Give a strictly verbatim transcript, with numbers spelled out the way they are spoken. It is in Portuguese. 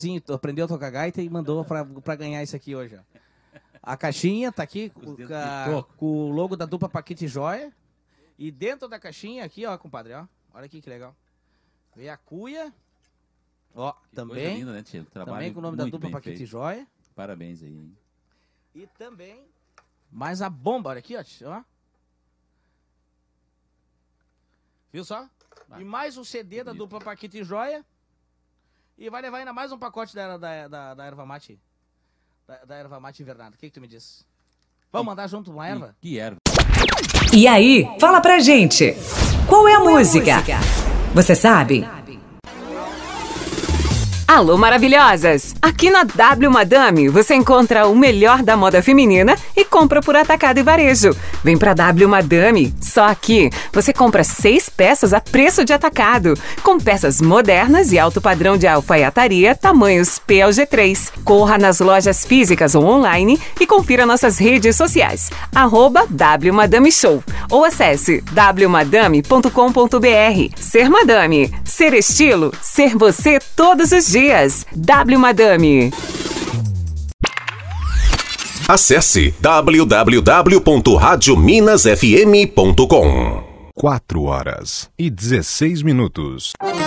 aprendeu a tocar gaita e mandou pra, pra ganhar isso aqui hoje, ó. A caixinha tá aqui com, a, com o logo da dupla Paquete Joia. E dentro da caixinha aqui, ó, compadre, ó. Olha aqui que legal. Vem a cuia. Ó, que também. Linda, né, tia? Também com o nome da dupla Paquete Joia. Parabéns aí, hein? E também mais a bomba, olha aqui, ó. ó. Viu só? Ah. E mais o C D Bonito. Da dupla Paquete Joia. E vai levar ainda mais um pacote da, da, da, da erva mate. Da, da erva mate invernada. O que, que tu me diz? Vamos mandar junto uma erva? Que erva? E aí, fala pra gente. Qual é a Qual música? É a música? Você sabe? Alô, maravilhosas! Aqui na W Madame você encontra o melhor da moda feminina e compra por atacado e varejo. Vem pra W Madame, só aqui você compra seis peças a preço de atacado, com peças modernas e alto padrão de alfaiataria, tamanhos P ao G três. Corra nas lojas físicas ou online e confira nossas redes sociais, arroba W Madame Show, ou acesse w madame ponto com ponto b r. Ser Madame, ser estilo, ser você todos os dias. W Madame. Acesse w w w ponto rádio minas f m ponto com. quatro horas e dezesseis minutos.